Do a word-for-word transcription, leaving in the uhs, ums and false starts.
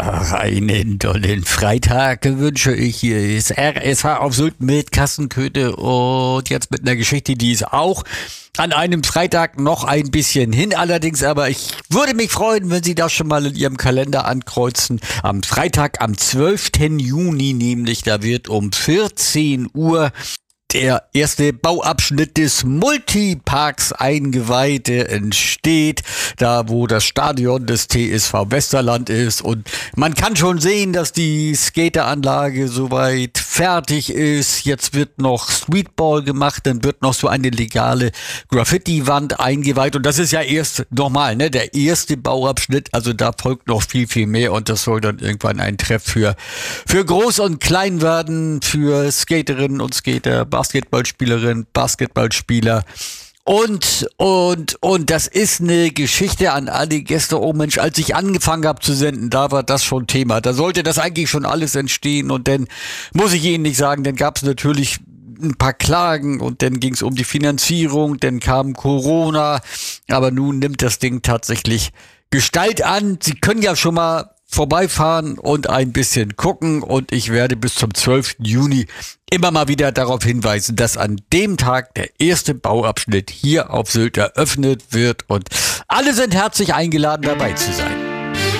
Ja, einen tollen Freitag wünsche ich. Hier ist R S H auf Sylt mit Kassenköte und jetzt mit einer Geschichte, die ist auch an einem Freitag noch ein bisschen hin. Allerdings aber, ich würde mich freuen, wenn Sie das schon mal in Ihrem Kalender ankreuzen. Am Freitag, am zwölften Juni nämlich, da wird um vierzehn Uhr der erste Bauabschnitt des Multiparks eingeweiht, der entsteht, da wo das Stadion des T S V Westerland ist. Und man kann schon sehen, dass die Skateranlage soweit fertig ist. Jetzt wird noch Streetball gemacht, dann wird noch so eine legale Graffiti-Wand eingeweiht. Und das ist ja erst nochmal, ne, der erste Bauabschnitt. Also da folgt noch viel, viel mehr. Und das soll dann irgendwann ein Treff für, für Groß und Klein werden, für Skaterinnen und Skater, Basketballspielerin, Basketballspieler und, und, und das ist eine Geschichte an alle Gäste. Oh Mensch, als ich angefangen habe zu senden, da war das schon Thema. Da sollte das eigentlich schon alles entstehen und dann muss ich Ihnen nicht sagen, dann gab es natürlich ein paar Klagen und dann ging es um die Finanzierung, dann kam Corona, aber nun nimmt das Ding tatsächlich Gestalt an. Sie können ja schon mal vorbeifahren und ein bisschen gucken und ich werde bis zum zwölften Juni immer mal wieder darauf hinweisen, dass an dem Tag der erste Bauabschnitt hier auf Sylt eröffnet wird und alle sind herzlich eingeladen, dabei zu sein.